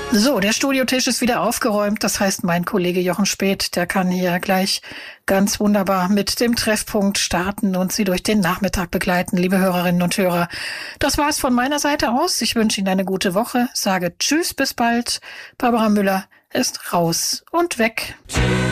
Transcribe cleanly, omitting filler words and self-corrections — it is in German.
So, der Studiotisch ist wieder aufgeräumt. Das heißt, mein Kollege Jochen Späth, der kann hier gleich ganz wunderbar mit dem Treffpunkt starten und Sie durch den Nachmittag begleiten, liebe Hörerinnen und Hörer. Das war's von meiner Seite aus. Ich wünsche Ihnen eine gute Woche, sage Tschüss, bis bald. Barbara Müller ist raus und weg.